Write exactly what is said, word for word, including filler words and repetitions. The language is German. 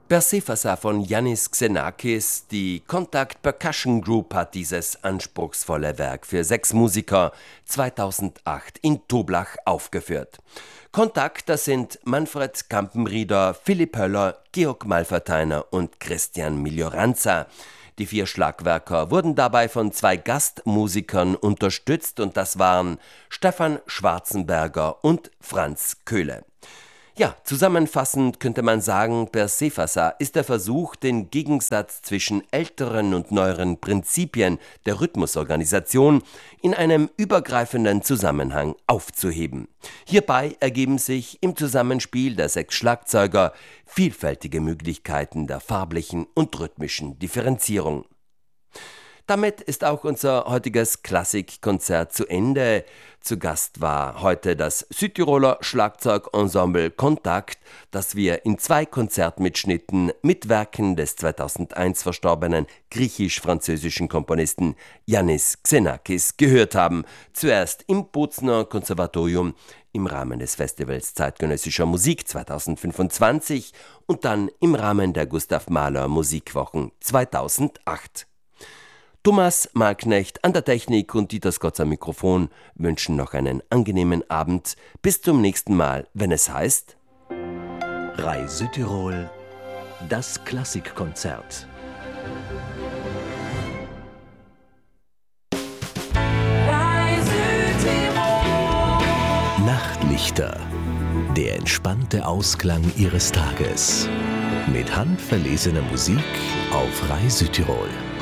Persephassa von Yannis Xenakis, die Contact Percussion Group, hat dieses anspruchsvolle Werk für sechs Musiker zweitausendacht in Toblach aufgeführt. Contact, das sind Manfred Kampenrieder, Philipp Höller, Georg Malverteiner und Christian Miglioranza. Die vier Schlagwerker wurden dabei von zwei Gastmusikern unterstützt und das waren Stefan Schwarzenberger und Franz Köhle. Ja, zusammenfassend könnte man sagen, Persephassa ist der Versuch, den Gegensatz zwischen älteren und neueren Prinzipien der Rhythmusorganisation in einem übergreifenden Zusammenhang aufzuheben. Hierbei ergeben sich im Zusammenspiel der sechs Schlagzeuger vielfältige Möglichkeiten der farblichen und rhythmischen Differenzierung. Damit ist auch unser heutiges Klassikkonzert zu Ende. Zu Gast war heute das Südtiroler Schlagzeugensemble Contact, das wir in zwei Konzertmitschnitten mit Werken des zweitausendeins verstorbenen griechisch-französischen Komponisten Yannis Xenakis gehört haben. Zuerst im Bozner Konservatorium im Rahmen des Festivals Zeitgenössischer Musik zweitausendfünfundzwanzig und dann im Rahmen der Gustav Mahler Musikwochen zweitausendacht. Thomas Malknecht an der Technik und Dieter Skotz am Mikrofon wünschen noch einen angenehmen Abend. Bis zum nächsten Mal, wenn es heißt R A I Südtirol, das Klassikkonzert. Nachtlichter, der entspannte Ausklang Ihres Tages. Mit handverlesener Musik auf R A I Südtirol.